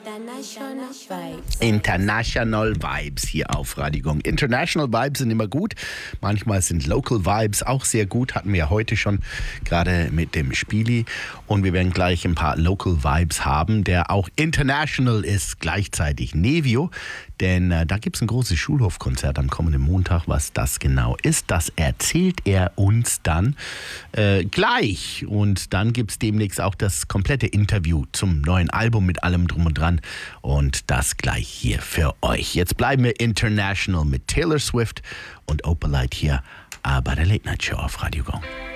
International Vibes hier auf Radio Gong. International Vibes sind immer gut. Manchmal sind Local Vibes auch sehr gut. Hatten wir heute schon, gerade mit dem Spieli. Und wir werden gleich ein paar Local Vibes haben, der auch international ist, gleichzeitig Nevio. Denn da gibt es ein großes Schulhofkonzert am kommenden Montag. Was das genau ist, das erzählt er uns dann gleich. Und dann gibt es demnächst auch das komplette Interview zum neuen Album mit allem drum und dran. Und das gleich hier für euch. Jetzt bleiben wir international mit Taylor Swift und Opalite hier bei der Late Night Show auf Radio Gong.